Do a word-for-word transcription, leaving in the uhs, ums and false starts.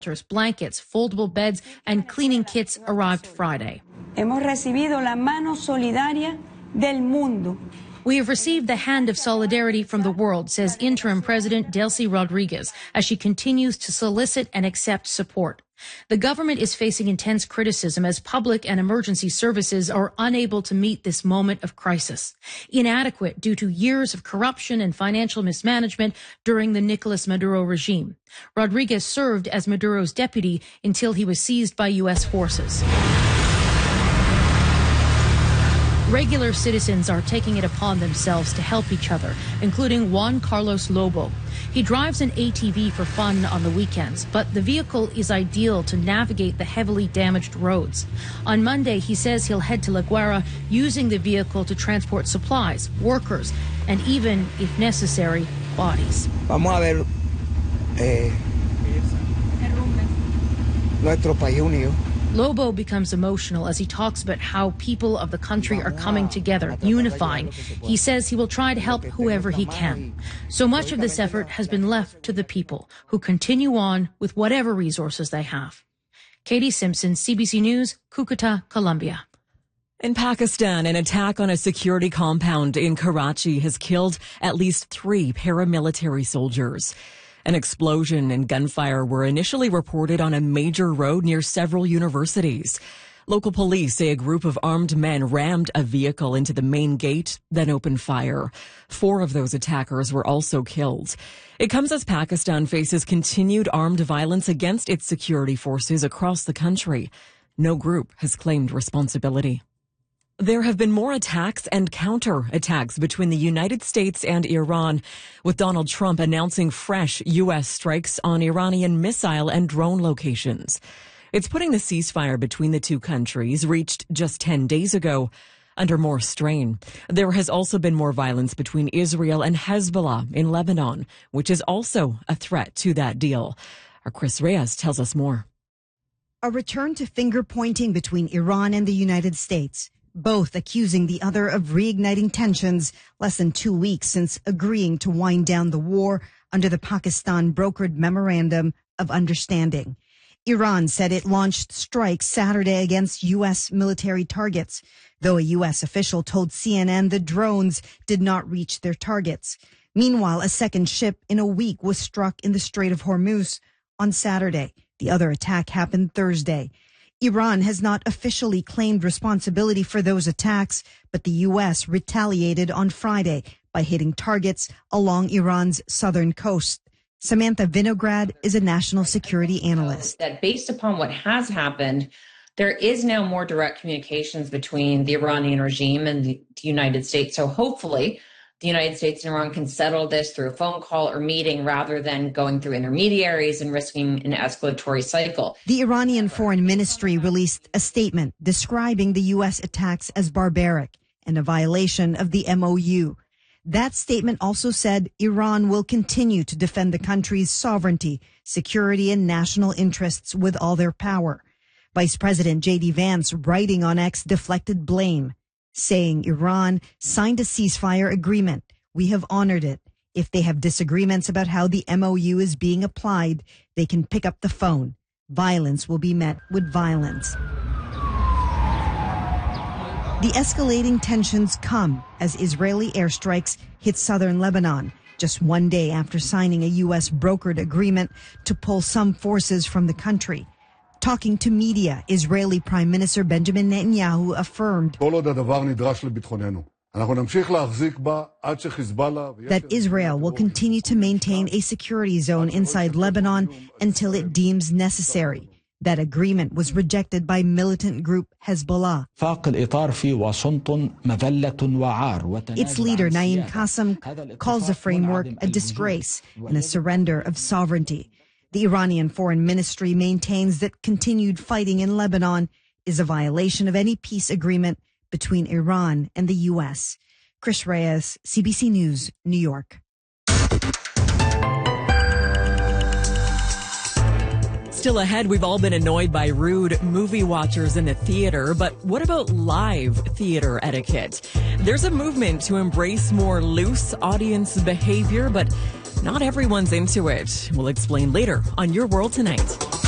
blankets, foldable beds, and cleaning kits arrived Friday. Hemos recibido la mano solidaria del mundo. We have received the hand of solidarity from the world, says interim President Delcy Rodriguez, as she continues to solicit and accept support. The government is facing intense criticism as public and emergency services are unable to meet this moment of crisis. Inadequate due to years of corruption and financial mismanagement during the Nicolas Maduro regime. Rodriguez served as Maduro's deputy until he was seized by U S forces. Regular citizens are taking it upon themselves to help each other, including Juan Carlos Lobo. He drives an A T V for fun on the weekends, but the vehicle is ideal to navigate the heavily damaged roads. On Monday, he says he'll head to La Guaira using the vehicle to transport supplies, workers, and even, if necessary, bodies. Vamos a ver eh, nuestro país unido. Lobo becomes emotional as he talks about how people of the country are coming together, unifying. He says he will try to help whoever he can. So much of this effort has been left to the people, who continue on with whatever resources they have. Katie Simpson, C B C News, Cucuta, Colombia. In Pakistan, an attack on a security compound in Karachi has killed at least three paramilitary soldiers. An explosion and gunfire were initially reported on a major road near several universities. Local police say a group of armed men rammed a vehicle into the main gate, then opened fire. Four of those attackers were also killed. It comes as Pakistan faces continued armed violence against its security forces across the country. No group has claimed responsibility. There have been more attacks and counter-attacks between the United States and Iran, with Donald Trump announcing fresh U S strikes on Iranian missile and drone locations. It's putting the ceasefire between the two countries, reached just ten days ago, under more strain. There has also been more violence between Israel and Hezbollah in Lebanon, which is also a threat to that deal. Our Chris Reyes tells us more. A return to finger-pointing between Iran and the United States, both accusing the other of reigniting tensions less than two weeks since agreeing to wind down the war under the Pakistan-brokered Memorandum of Understanding. Iran said it launched strikes Saturday against U S military targets, though a U S official told C N N the drones did not reach their targets. Meanwhile, a second ship in a week was struck in the Strait of Hormuz on Saturday. The other attack happened Thursday. Iran has not officially claimed responsibility for those attacks, but the U S retaliated on Friday by hitting targets along Iran's southern coast. Samantha Vinograd is a national security analyst. That based upon what has happened, there is now more direct communications between the Iranian regime and the United States. So hopefully the United States and Iran can settle this through a phone call or meeting rather than going through intermediaries and risking an escalatory cycle. The Iranian Foreign Ministry released a statement describing the U S attacks as barbaric and a violation of the M O U. That statement also said Iran will continue to defend the country's sovereignty, security, and national interests with all their power. Vice President J D Vance, writing on X, deflected blame, saying Iran signed a ceasefire agreement. We have honored it. If they have disagreements about how the M O U is being applied, they can pick up the phone. Violence will be met with violence. The escalating tensions come as Israeli airstrikes hit southern Lebanon, just one day after signing a U S brokered agreement to pull some forces from the country. Talking to media, Israeli Prime Minister Benjamin Netanyahu affirmed that Israel will continue to maintain a security zone inside Lebanon until it deems necessary. That agreement was rejected by militant group Hezbollah. Its leader, Naim Qassem, calls the framework a disgrace and a surrender of sovereignty. The Iranian Foreign Ministry maintains that continued fighting in Lebanon is a violation of any peace agreement between Iran and the U S. Chris Reyes, C B C News, New York. Still ahead, we've all been annoyed by rude movie watchers in the theater, but what about live theater etiquette? There's a movement to embrace more loose audience behavior, but not everyone's into it. We'll explain later on Your World Tonight.